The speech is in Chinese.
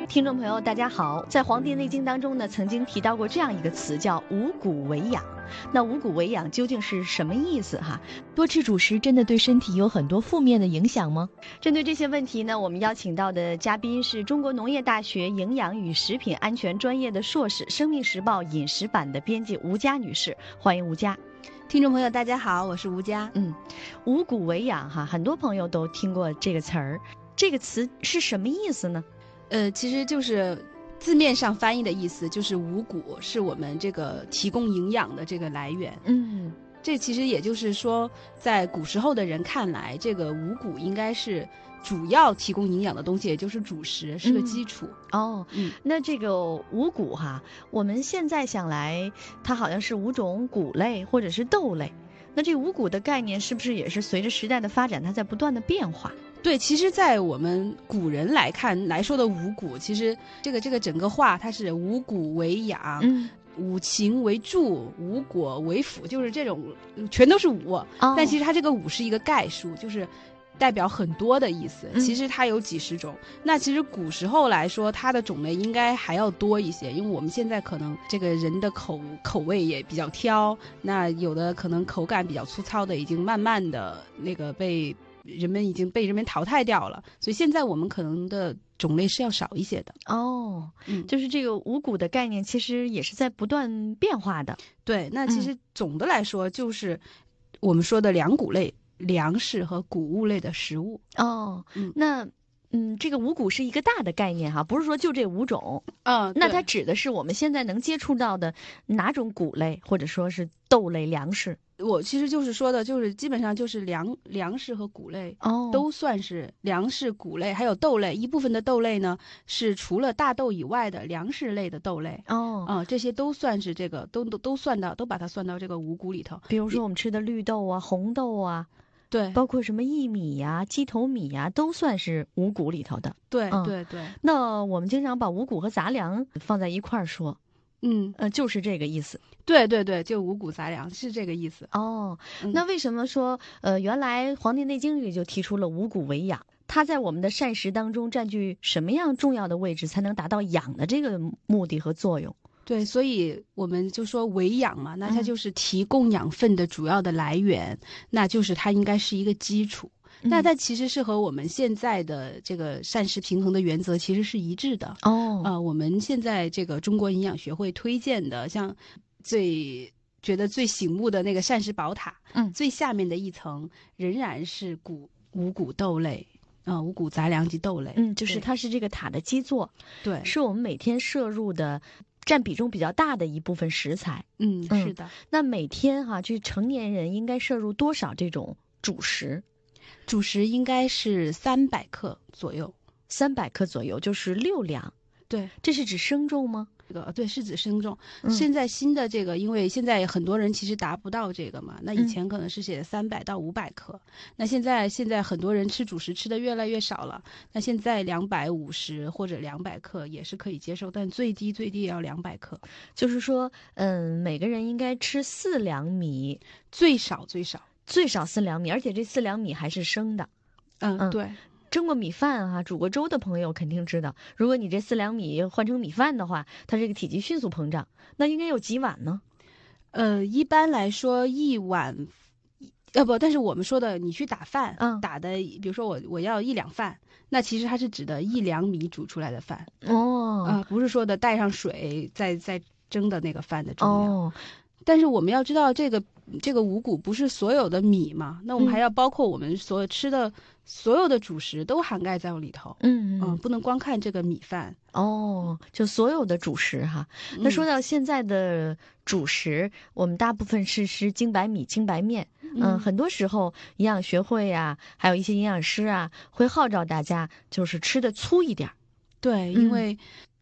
听众朋友大家好，在《黄帝内经》当中呢，曾经提到过这样一个词叫五谷为养。那五谷为养究竟是什么意思哈？多吃主食真的对身体有很多负面的影响吗？针对这些问题呢，我们邀请到的嘉宾是中国农业大学营养与食品安全专业的硕士，《生命时报》饮食版的编辑吴佳女士，欢迎吴佳。 听众朋友大家好，我是吴佳。 五谷为养哈，很多朋友都听过这个词儿，这个词是什么意思呢？ 其实就是字面上翻译的意思，就是五谷是我们这个提供营养的这个来源。这其实也就是说，在古时候的人看来，这个五谷应该是主要提供营养的东西，也就是主食，是个基础。 那这个五谷哈，我们现在想来，它好像是五种谷类或者是豆类。那这五谷的概念是不是也是随着时代的发展，它在不断的变化？ 对，其实在我们古人来说的五谷，其实这个整个话它是五谷为养，五禽为助，五果为辅，就是这种全都是五。但其实它这个五是一个概数，就是代表很多的意思。其实它有几十种。那其实古时候来说，它的种类应该还要多一些，因为我们现在可能这个人的口味也比较挑，那有的可能口感比较粗糙的，已经慢慢的那个被人们淘汰掉了，所以现在我们可能的种类是要少一些的。 就是这个五谷的概念其实也是在不断变化的。 对，那其实总的来说就是我们说的两谷类，粮食和谷物类的食物。 这个五谷是一个大的概念哈，不是说就这五种。那它指的是我们现在能接触到的哪种谷类，或者说是豆类粮食？ 我其实就是说的，就是基本上就是粮食和谷类都算是粮食、谷类，还有豆类。一部分的豆类呢是除了大豆以外的粮食类的豆类。这些都算是这个都算到，都把它算到这个五谷里头。 比如说我们吃的绿豆啊、红豆啊。 对， 包括什么薏米呀、鸡头米呀，都算是五谷里头的。 对。 那我们经常把五谷和杂粮放在一块儿说，就是这个意思。 对，就五谷杂粮是这个意思。 那为什么说原来《黄帝内经》里就提出了五谷为养？它在我们的膳食当中占据什么样重要的位置，才能达到养的这个目的和作用？ 对，所以我们就说为养嘛，那它就是提供养分的主要的来源，那就是它应该是一个基础。那它其实是和我们现在的这个膳食平衡的原则其实是一致的。我们现在这个中国营养学会推荐的，像觉得最醒目的那个膳食宝塔，最下面的一层仍然是五谷豆类。五谷杂粮及豆类。 就是它是这个塔的基座。 对， 是我们每天摄入的占比重比较大的一部分食材。 是的。 那每天这成年人应该摄入多少这种主食？ 主食应该是300克左右。 300克左右就是6两。 对， 这是指生重吗？ 对，是指生重。现在新的这个，因为现在很多人其实达不到这个嘛，那以前可能是写300到500克，那现在很多人吃主食吃的越来越少了，那现在250或者200克也是可以接受，但最低也要200克。 就是说，每个人应该吃4两米， 最少 4两米，而且这4两米还是生的。 对。 蒸过米饭煮过粥的朋友肯定知道，如果你这4两米换成米饭的话，它这个体积迅速膨胀。那应该有几碗呢？ 一般来说1碗，但是我们说的你去打饭，打的，比如说我要1两饭，那其实它是指的1两米煮出来的饭。不是说的带上水再蒸的那个饭的重量。但是我们要知道这个五谷不是所有的米嘛，那我们还要包括我们所吃的所有的主食都涵盖在里头。不能光看这个米饭。 就所有的主食哈。那说到现在的主食，我们大部分是吃精白米、精白面。很多时候营养学会还有一些营养师会号召大家就是吃的粗一点。 对，因为